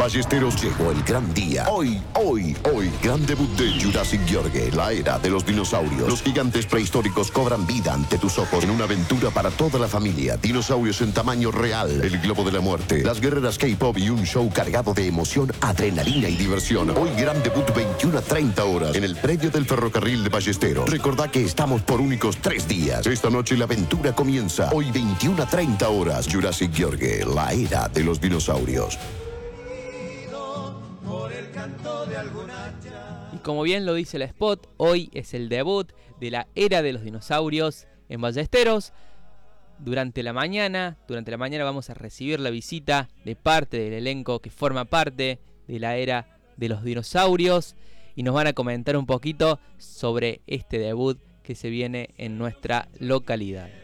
Ballesteros, llegó el gran día. Hoy, gran debut de Jurassic Yorge, la era de los dinosaurios. Los gigantes prehistóricos cobran vida ante tus ojos en una aventura para toda la familia. Dinosaurios en tamaño real, el globo de la muerte, las guerreras K-pop y un show cargado de emoción, adrenalina y diversión. Hoy gran debut 21 a 30 horas en el predio del ferrocarril de Ballesteros. Recordá que estamos por únicos 3 días. Esta noche la aventura comienza. Hoy 21 a 30 horas. Jurassic Yorge, la era de los dinosaurios. Y como bien lo dice el spot, hoy es el debut de la era de los dinosaurios en Ballesteros. Durante la mañana vamos a recibir la visita de parte del elenco que forma parte de la era de los dinosaurios y nos van a comentar un poquito sobre este debut que se viene en nuestra localidad.